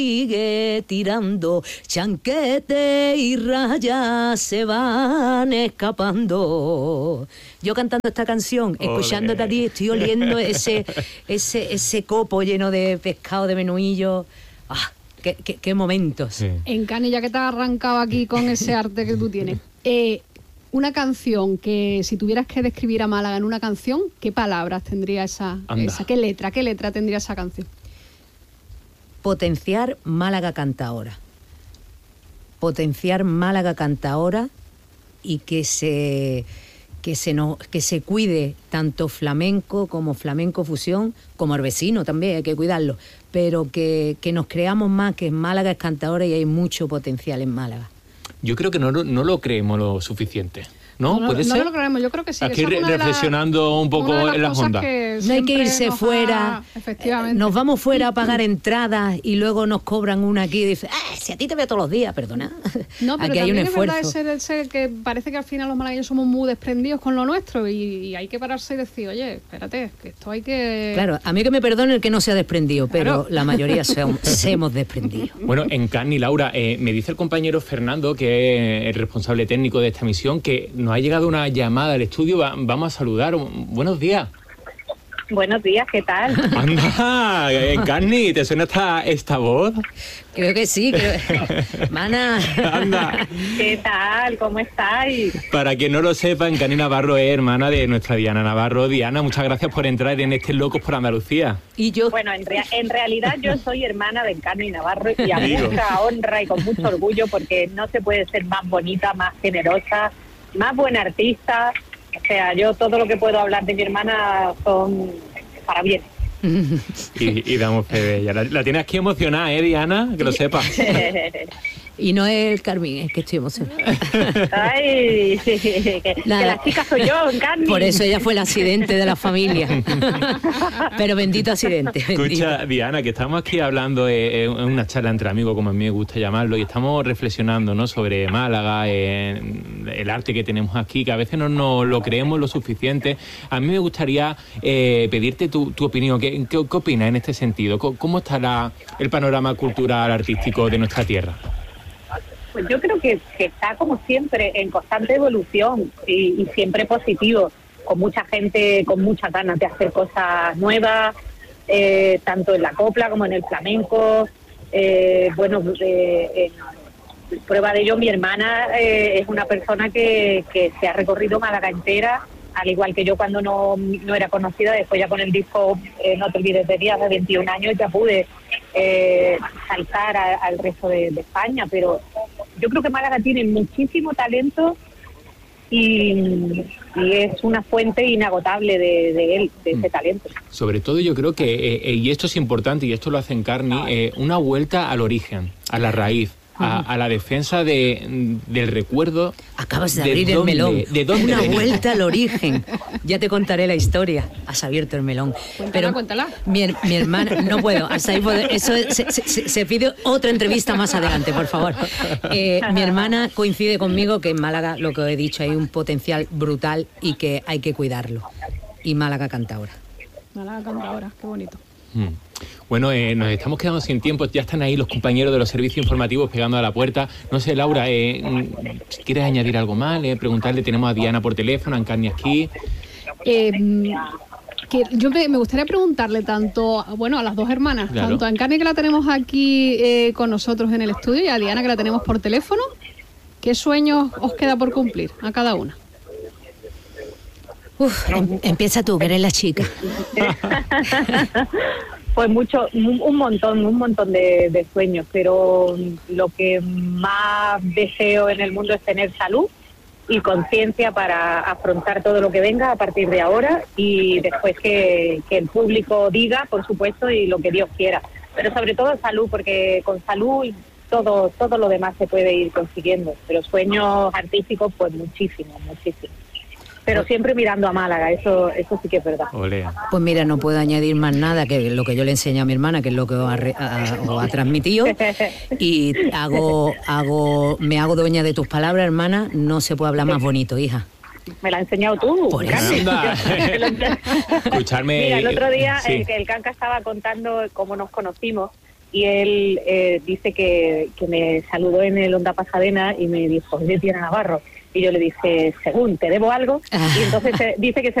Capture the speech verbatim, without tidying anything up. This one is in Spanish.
sigue tirando, chanquete y rayas se van escapando. Yo cantando esta canción, Olé. escuchándote a ti, estoy oliendo ese, ese, ese copo lleno de pescado, de menuillo. ¡Ah! Qué, qué, qué momentos. Sí. Encarni, ya que te has arrancado aquí con ese arte que tú tienes, eh, una canción que si tuvieras que describir a Málaga en una canción, ¿qué palabras tendría esa, esa? ¿Qué letra? ¿Qué letra tendría esa canción? Potenciar Málaga Cantaora. Potenciar Málaga Cantaora y que se, que se, no, que se cuide tanto flamenco como flamenco fusión, como el vecino también, hay que cuidarlo, pero que, que nos creamos más que Málaga es cantaora y hay mucho potencial en Málaga. Yo creo que no, no lo creemos lo suficiente. ¿No? No, ¿Puede no, ser? No lo creemos, yo creo que sí. Aquí Esa es una de reflexionando las, un poco una de las en la cosas onda. que No hay que siempre irse nos fuera. ha- efectivamente. Nos vamos fuera a pagar entradas y luego nos cobran una aquí y dicen, ah, si a ti te veo todos los días, perdona. No, pero Aquí hay un también es esfuerzo. verdad ese, ese que parece que al final los malagueños somos muy desprendidos con lo nuestro y, y hay que pararse y decir, oye, espérate, que esto hay que... Claro, a mí que me perdone el que no se ha desprendido, pero Claro. la mayoría se, se hemos desprendido. Bueno, Encarni, Laura, eh, me dice el compañero Fernando, que es el responsable técnico de esta misión, que nos ha llegado una llamada al estudio. Va- vamos a saludar. Buenos días. Buenos días, ¿qué tal? Anda, Encarni, ¿te suena esta, esta voz? Creo que sí, creo... Mana. Anda. ¿Qué tal? ¿Cómo estáis? Para quien no lo sepa, Encarni Navarro es hermana de nuestra Diana Navarro. Diana, muchas gracias por entrar en este Locos por Andalucía. Y yo... Bueno, en, rea- en realidad yo soy hermana de Encarni Navarro y a Digo. mucha honra y con mucho orgullo porque no se puede ser más bonita, más generosa, más buena artista. O sea, yo todo lo que puedo hablar de mi hermana son para bien. Y, y damos fe de ella. La, la tienes aquí emocionada, ¿eh, Diana? Que lo sepas. Y no es el Carmín, es que estoy emocionada. Ay, que, que Nada. la chica soy yo, Encarni. Por eso ella fue el accidente de la familia. Pero bendito accidente. bendito. Escucha, Diana, que estamos aquí hablando eh, en una charla entre amigos, como a mí me gusta llamarlo, y estamos reflexionando, ¿no?, sobre Málaga, eh, el arte que tenemos aquí, que a veces no nos lo creemos lo suficiente. A mí me gustaría eh, pedirte tu, tu opinión. ¿Qué, qué, qué opinas en este sentido? ¿Cómo, cómo está la, el panorama cultural, artístico de nuestra tierra? Pues yo creo que, que está como siempre en constante evolución y, y siempre positivo, con mucha gente con muchas ganas de hacer cosas nuevas, eh, tanto en la copla como en el flamenco. Eh, bueno, eh, eh, prueba de ello, mi hermana eh, es una persona que, que se ha recorrido Málaga entera, al igual que yo cuando no, no era conocida. Después ya con el disco eh, No te olvides de días de veintiún años ya pude eh, saltar a- al resto de, de España, pero yo creo que Málaga tiene muchísimo talento y, y es una fuente inagotable de, de él, de ese talento. Sobre todo yo creo que, eh, eh, y esto es importante, y esto lo hace Encarni, eh, una vuelta al origen, a la raíz, a, a la defensa de, del recuerdo. Acabas de ¿De abrir el dónde? melón. ¿De dónde Una venimos? vuelta al origen. Ya te contaré la historia. Has abierto el melón. Cuéntala, cuéntala. Mi, her- mi hermana, no puedo. Hasta ahí puedo- eso es- se, se- se pide otra entrevista más adelante, por favor. Eh, mi hermana coincide conmigo que en Málaga, lo que he dicho, hay un potencial brutal y que hay que cuidarlo. Y Málaga canta ahora. Málaga canta ahora, qué bonito. Mm. Bueno, eh, nos estamos quedando sin tiempo. Ya están ahí los compañeros de los servicios informativos pegando a la puerta. No sé, Laura, eh, mm, si quieres añadir algo más, eh, preguntarle, tenemos a Diana por teléfono, a Encarni aquí. Eh, que yo me, me gustaría preguntarle tanto, bueno, a las dos hermanas, Claro. tanto a Encarni, que la tenemos aquí eh, con nosotros en el estudio, y a Diana, que la tenemos por teléfono, ¿qué sueños os queda por cumplir a cada una? Uf, em- empieza tú, que eres la chica. Pues mucho, un, un montón, un montón de, de sueños, pero lo que más deseo en el mundo es tener salud y conciencia para afrontar todo lo que venga a partir de ahora, y después que, que el público diga, por supuesto, y lo que Dios quiera. Pero sobre todo salud, porque con salud todo, todo lo demás se puede ir consiguiendo. Pero sueños artísticos, pues muchísimos, muchísimos. Pero siempre mirando a Málaga, eso, eso sí que es verdad. Ole. Pues mira, no puedo añadir más nada que lo que yo le enseño a mi hermana, que es lo que os ha, re- a- os ha transmitido. Y hago, hago, me hago dueña de tus palabras, hermana. No se puede hablar más bonito, hija. Me la has enseñado tú. Por Canca. eso. Anda. Escucharme. Mira, el otro día Sí. el, el Canca estaba contando cómo nos conocimos y él eh, dice que, que me saludó en el Onda Pasadena y me dijo, ¿de Diana Navarro? Y yo le dije, según, ¿te debo algo? Y entonces eh, dice que se